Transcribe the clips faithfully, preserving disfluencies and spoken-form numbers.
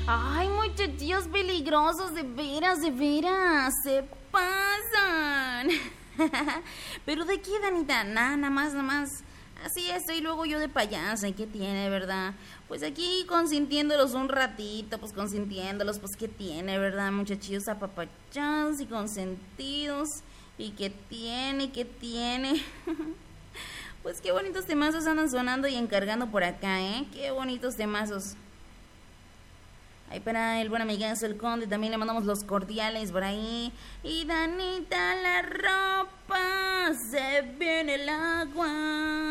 Ay, muchachillos peligrosos, de veras, de veras, se pasan. Pero ¿de qué, Danita? Nada, nada más, nada más. Así estoy luego yo de payasa, ¿y qué tiene, verdad? Pues aquí consintiéndolos un ratito, pues consintiéndolos, pues ¿qué tiene, verdad? Muchachillos apapachados y consentidos. ¿Y qué tiene, qué tiene? Pues qué bonitos temazos andan sonando y encargando por acá, ¿eh? Qué bonitos temazos. Ahí para el buen amigazo, el Conde, también le mandamos los cordiales por ahí. Y Danita, la ropa, se viene el agua.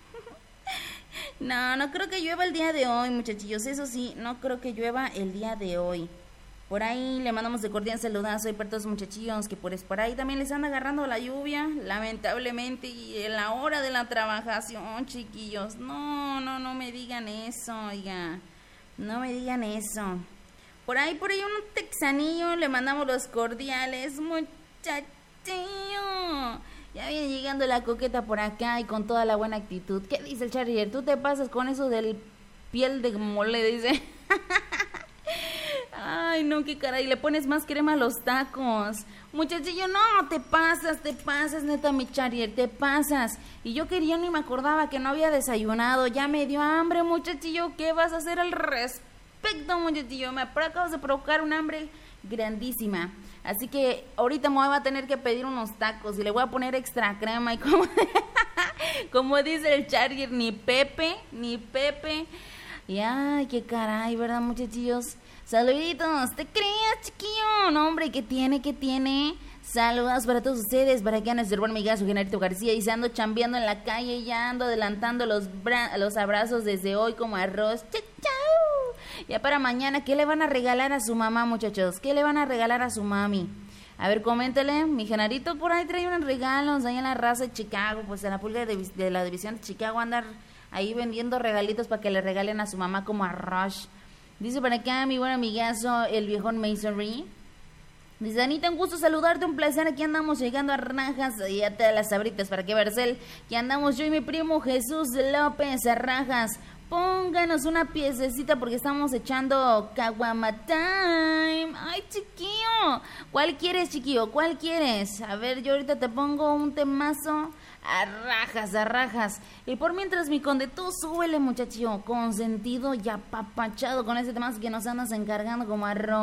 No, no creo que llueva el día de hoy, muchachillos. Eso sí, no creo que llueva el día de hoy. Por ahí le mandamos de cordial saludazo y para todos los muchachillos que por, por ahí también les anda agarrando la lluvia, lamentablemente, y en la hora de la trabajación, chiquillos. No, no, no me digan eso, oiga. No me digan eso. Por ahí, por ahí un texanillo, le mandamos los cordiales, muchachillo. Ya viene llegando la coqueta por acá y con toda la buena actitud. ¿Qué dice el Charrier? ¿Tú te pasas con eso del piel de mole? Dice. Ay, no, qué caray, le pones más crema a los tacos. Muchachillo, no, te pasas, te pasas, neta, mi Charrier, te pasas. Y yo quería, ni me acordaba que no había desayunado. Ya me dio hambre, muchachillo. ¿Qué vas a hacer al respecto, muchachillo? Me acabas de provocar un hambre grandísima. Así que ahorita me voy a tener que pedir unos tacos y le voy a poner extra crema. Y como, como dice el Charrier, ni Pepe, ni Pepe. Y ay, qué caray, ¿verdad, muchachillos? Saluditos, ¿te creas, chiquillo? No, hombre, ¿qué tiene, qué tiene? Saludos para todos ustedes, para que ande su hermano amigazo Generito García. Y se ando chambeando en la calle, ya ando adelantando los, bra- los abrazos desde hoy como arroz. ¡Chau, chau! Ya para mañana, ¿qué le van a regalar a su mamá, muchachos? ¿Qué le van a regalar a su mami? A ver, coméntele, mi Genarito por ahí trae unos regalos, ahí en la raza de Chicago, pues en la pulga de, de la división de Chicago, andar ahí vendiendo regalitos para que le regalen a su mamá como arroz. Dice para acá mi buen amigazo, el viejón Masonry. Dice, Anita, un gusto saludarte, un placer, aquí andamos llegando a Rajas y a todas las sabritas para que Barcel, que andamos yo y mi primo Jesús López a Rajas. Pónganos una piececita porque estamos echando Caguama Time. Ay, chiquillo, ¿cuál quieres, chiquillo? ¿Cuál quieres? A ver, yo ahorita te pongo un temazo. A rajas, a rajas. Y por mientras, mi Conde, tú súbele, muchachillo, consentido y apapachado con ese temazo que nos andas encargando como arroz.